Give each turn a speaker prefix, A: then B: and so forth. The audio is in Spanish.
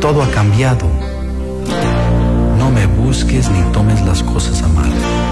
A: todo ha cambiado. No me busques ni tomes las cosas a mal.